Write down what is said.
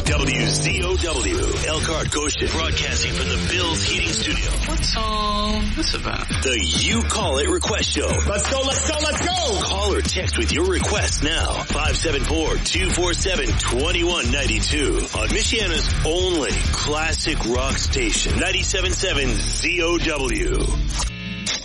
WZOW, Elkhart Goshen, broadcasting from the Bills Heating Studio. What's all this about? The You Call It Request Show. Let's go, let's go, let's go! Call or text with your requests now. 574-247-2192 on Michiana's only classic rock station, 97.7 ZOW.